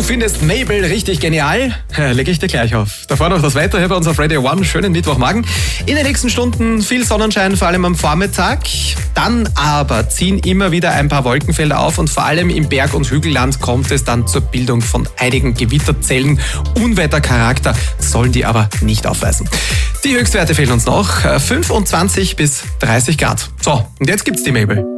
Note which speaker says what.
Speaker 1: findest Mabel richtig genial? Lege ich dir gleich auf. Davor noch das Wetter hier bei uns auf Radio One. Schönen Mittwochmorgen. In den nächsten Stunden viel Sonnenschein, vor allem am Vormittag. Dann aber ziehen immer wieder ein paar Wolkenfelder auf und vor allem im Berg- und Hügelland kommt es dann zur Bildung von einigen Gewitterzellen. Unwettercharakter sollen die aber nicht aufweisen. Die Höchstwerte fehlen uns noch. 25 bis 30 Grad. So, und jetzt gibt's die Mabel.